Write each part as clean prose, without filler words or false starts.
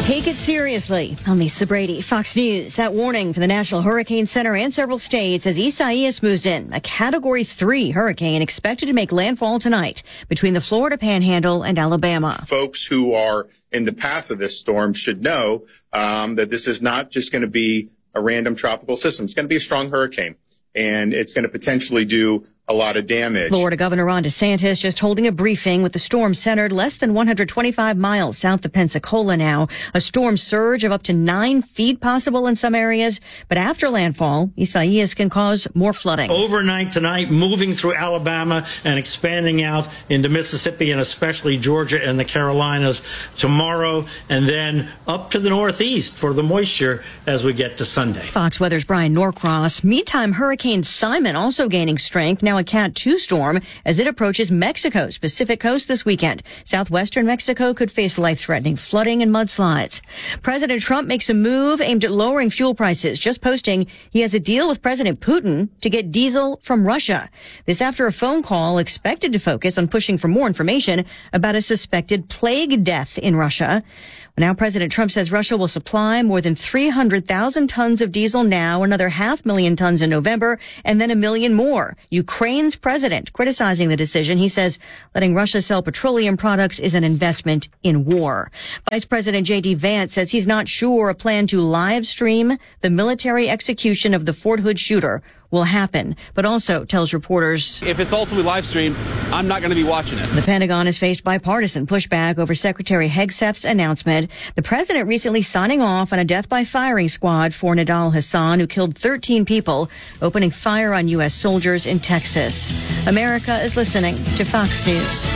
Take it seriously. I'm Lisa Brady, Fox News. That warning from the National Hurricane Center and several states as Isaias moves in. A Category 3 hurricane expected to make landfall tonight between the Florida Panhandle and Alabama. Folks who are in the path of this storm should know that this is not just going to be a random tropical system. It's going to be a strong hurricane, and it's going to potentially do a lot of damage. Florida Governor Ron DeSantis just holding a briefing with the storm centered less than 125 miles south of Pensacola now. A storm surge of up to 9 feet possible in some areas. But after landfall, Isaias can cause more flooding. Overnight tonight, moving through Alabama and expanding out into Mississippi and especially Georgia and the Carolinas tomorrow, and then up to the northeast for the moisture as we get to Sunday. Fox Weather's Brian Norcross. Meantime, Hurricane Simon also gaining strength. Now a Cat 2 storm as it approaches Mexico's Pacific coast this weekend. Southwestern Mexico could face life-threatening flooding and mudslides. President Trump makes a move aimed at lowering fuel prices, just posting he has a deal with President Putin to get diesel from Russia. This after a phone call expected to focus on pushing for more information about a suspected plague death in Russia. Now President Trump says Russia will supply more than 300,000 tons of diesel now, another 500,000 tons in November, and then 1 million more. Ukraine's president criticizing the decision. He says letting Russia sell petroleum products is an investment in war. Vice President J.D. Vance says he's not sure a plan to live stream the military execution of the Fort Hood shooter will happen, but also tells reporters if it's ultimately live streamed, I'm not going to be watching it. The Pentagon has faced bipartisan pushback over Secretary Hegseth's announcement. The president recently signing off on a death by firing squad for Nidal Hasan, who killed 13 people, opening fire on U.S. soldiers in Texas. America is listening to Fox News.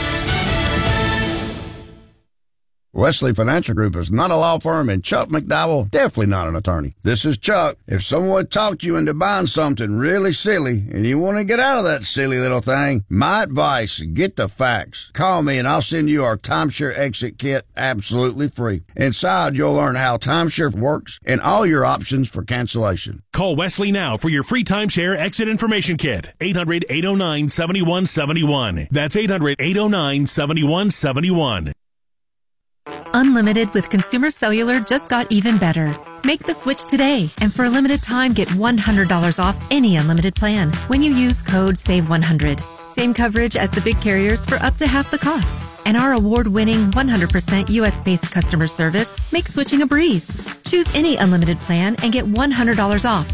Wesley Financial Group is not a law firm, and Chuck McDowell, definitely not an attorney. This is Chuck. If someone talked you into buying something really silly and you want to get out of that silly little thing, my advice, get the facts. Call me and I'll send you our timeshare exit kit absolutely free. Inside, you'll learn how timeshare works and all your options for cancellation. Call Wesley now for your free timeshare exit information kit. 800-809-7171. That's 800-809-7171. Unlimited with Consumer Cellular just got even better. Make the switch today, and for a limited time, get $100 off any unlimited plan when you use code SAVE100. Same coverage as the big carriers for up to half the cost. And our award-winning 100% U.S.-based customer service makes switching a breeze. Choose any unlimited plan and get $100 off.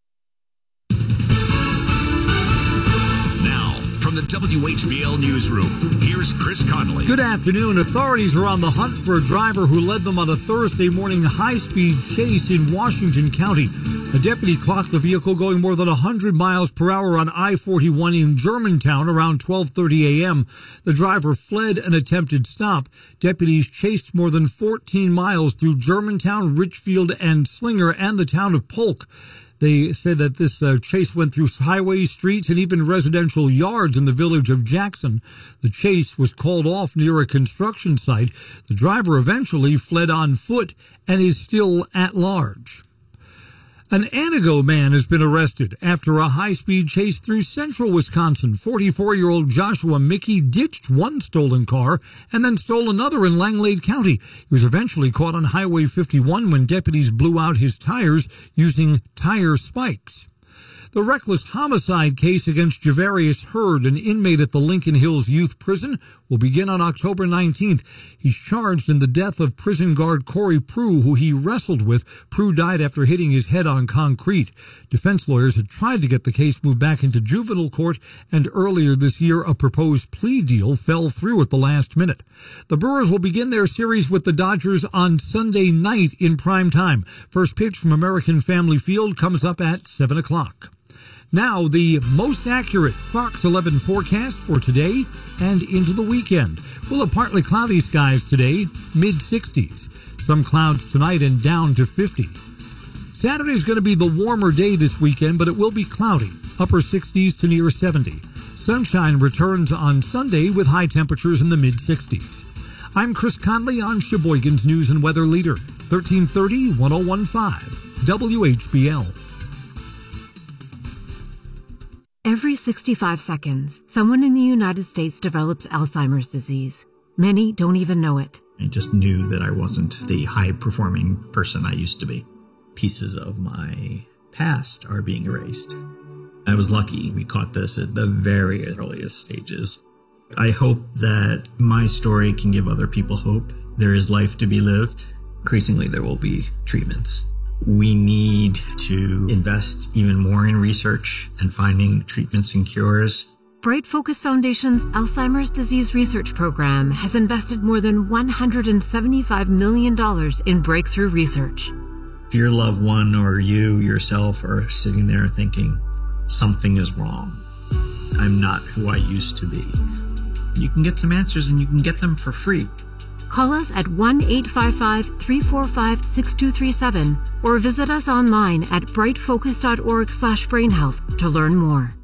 The WHBL Newsroom. Here's Chris Connolly. Good afternoon. Authorities are on the hunt for a driver who led them on a Thursday morning high-speed chase in Washington County. A deputy clocked the vehicle going more than 100 miles per hour on I-41 in Germantown around 12:30 a.m. The driver fled an attempted stop. Deputies chased more than 14 miles through Germantown, Richfield, and Slinger, and the town of Polk. They said that this chase went through highways, streets, and even residential yards in the village of Jackson. The chase was called off near a construction site. The driver eventually fled on foot and is still at large. An Antigo man has been arrested after a high-speed chase through central Wisconsin. 44-year-old Joshua Mickey ditched one stolen car and then stole another in Langlade County. He was eventually caught on Highway 51 when deputies blew out his tires using tire spikes. The reckless homicide case against Javarius Hurd, an inmate at the Lincoln Hills Youth Prison, will begin on October 19th. He's charged in the death of prison guard Corey Prue, who he wrestled with. Prue died after hitting his head on concrete. Defense lawyers had tried to get the case moved back into juvenile court, and earlier this year a proposed plea deal fell through at the last minute. The Brewers will begin their series with the Dodgers on Sunday night in prime time. First pitch from American Family Field comes up at 7 o'clock. Now, the most accurate Fox 11 forecast for today and into the weekend. We'll have partly cloudy skies today, mid-60s. Some clouds tonight and down to 50. Saturday is going to be the warmer day this weekend, but it will be cloudy, upper 60s to near 70. Sunshine returns on Sunday with high temperatures in the mid-60s. I'm Chris Conley on Sheboygan's News and Weather Leader, 1330-1015, WHBL. Every 65 seconds, someone in the United States develops Alzheimer's disease. Many don't even know it. I just knew that I wasn't the high-performing person I used to be. Pieces of my past are being erased. I was lucky we caught this at the very earliest stages. I hope that my story can give other people hope. There is life to be lived. Increasingly, there will be treatments. We need to invest even more in research and finding treatments and cures. Bright Focus Foundation's Alzheimer's Disease Research Program has invested more than $175 million in breakthrough research. If your loved one or you yourself are sitting there thinking, something is wrong, I'm not who I used to be, you can get some answers and you can get them for free. Call us at 1-855-345-6237 or visit us online at brightfocus.org/brainhealth to learn more.